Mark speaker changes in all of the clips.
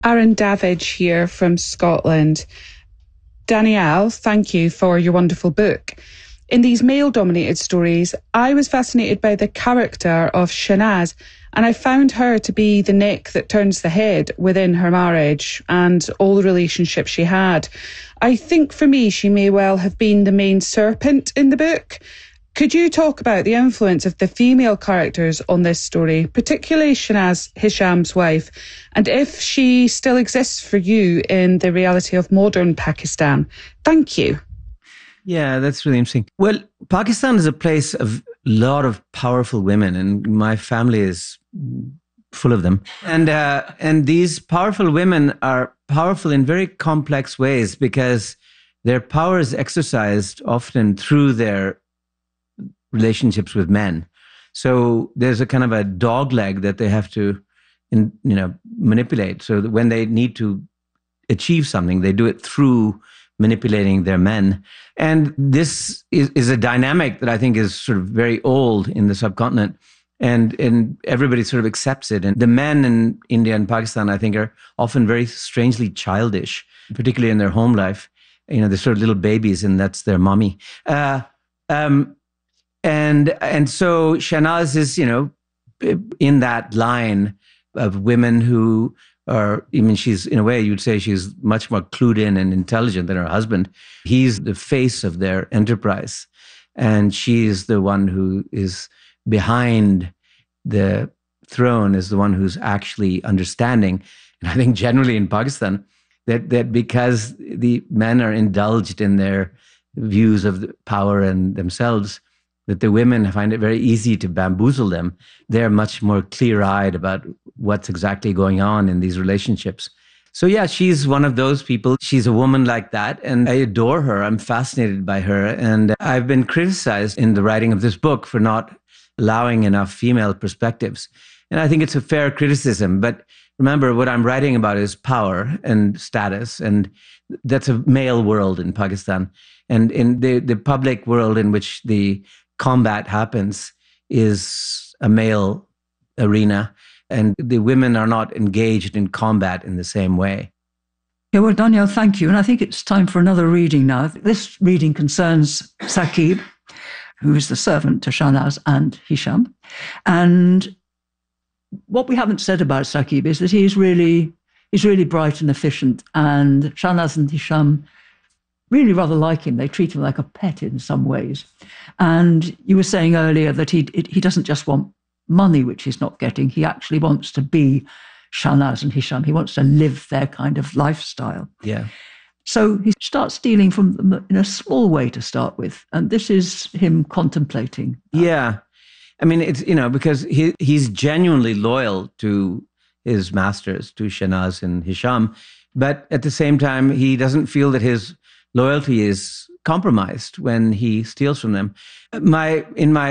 Speaker 1: Aaron Davidge here from Scotland. Danielle, thank you for your wonderful book. In these male-dominated stories, I was fascinated by the character of Shahnaz, and I found her to be the neck that turns the head within her marriage and all the relationships she had. I think for me, she may well have been the main serpent in the book. Could you talk about the influence of the female characters on this story, particularly Shahnaz, Hisham's wife, and if she still exists for you in the reality of modern Pakistan? Thank you.
Speaker 2: Yeah, that's really interesting. Well, Pakistan is a place of a lot of powerful women, and my family is full of them. And these powerful women are powerful in very complex ways because their power is exercised often through their relationships with men. So there's a kind of a dog leg that they have to, manipulate. So that when they need to achieve something, they do it through manipulating their men. And this is a dynamic that I think is sort of very old in the subcontinent. And everybody sort of accepts it. And the men in India and Pakistan, I think, are often very strangely childish, particularly in their home life. They're sort of little babies, and that's their mommy. And so Shahnaz is, in that line of women who are, she's, in a way, you'd say she's much more clued in and intelligent than her husband. He's the face of their enterprise. And she's the one who is behind the throne, is the one who's actually understanding. And I think generally in Pakistan, that because the men are indulged in their views of the power and themselves, that the women find it very easy to bamboozle them. They're much more clear-eyed about what's exactly going on in these relationships. So yeah, she's one of those people. She's a woman like that, and I adore her. I'm fascinated by her. And I've been criticized in the writing of this book for not allowing enough female perspectives. And I think it's a fair criticism. But remember, what I'm writing about is power and status, and that's a male world in Pakistan. And in the public world in which the combat happens is a male arena, and the women are not engaged in combat in the same way.
Speaker 3: Yeah, well, Danielle, thank you. And I think it's time for another reading now. This reading concerns Saqib, who is the servant to Shahnaz and Hisham. And what we haven't said about Saqib is that he's really bright and efficient, and Shahnaz and Hisham really rather like him. They treat him like a pet in some ways. And you were saying earlier that he doesn't just want money, which he's not getting. He actually wants to be Shahnaz and Hisham. He wants to live their kind of lifestyle.
Speaker 2: Yeah.
Speaker 3: So he starts stealing from them in a small way to start with. And this is him contemplating.
Speaker 2: Yeah. I mean, it's, because he's genuinely loyal to his masters, to Shahnaz and Hisham. But at the same time, he doesn't feel that his loyalty is compromised when he steals from them. I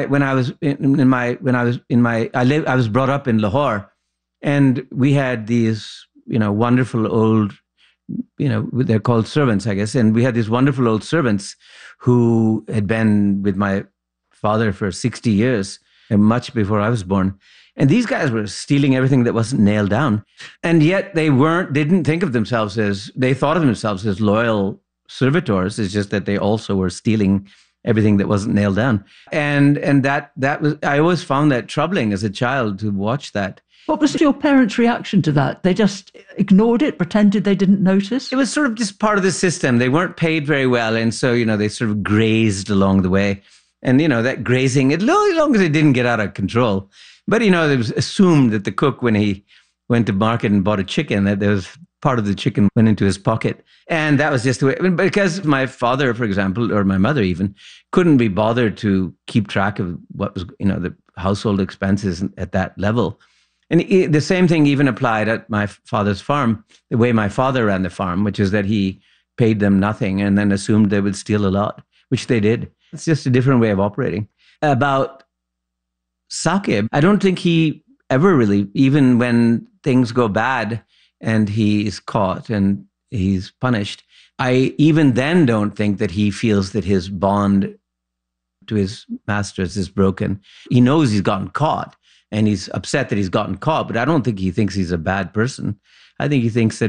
Speaker 2: was brought up in Lahore, and we had these, wonderful old, they're called servants, I guess. And we had these wonderful old servants who had been with my father for 60 years, and much before I was born. And these guys were stealing everything that wasn't nailed down. And yet they didn't think of themselves they thought of themselves as loyal servitors. It's just that they also were stealing everything that wasn't nailed down. And that was, I always found that troubling as a child to watch that.
Speaker 3: What was your parents' reaction to that? They just ignored it, pretended they didn't notice?
Speaker 2: It was sort of just part of the system. They weren't paid very well. And so, they sort of grazed along the way. And, that grazing, as long as it didn't get out of control. But, it was assumed that the cook, when he went to market and bought a chicken, that there was part of the chicken went into his pocket. And that was just the way, because my father, for example, or my mother even, couldn't be bothered to keep track of what was, the household expenses at that level. And the same thing even applied at my father's farm, the way my father ran the farm, which is that he paid them nothing and then assumed they would steal a lot, which they did. It's just a different way of operating. About Saqib, I don't think he ever really, even when things go bad and he's caught and he's punished, I even then don't think that he feels that his bond to his masters is broken. He knows he's gotten caught and he's upset that he's gotten caught, but I don't think he thinks he's a bad person. I think he thinks that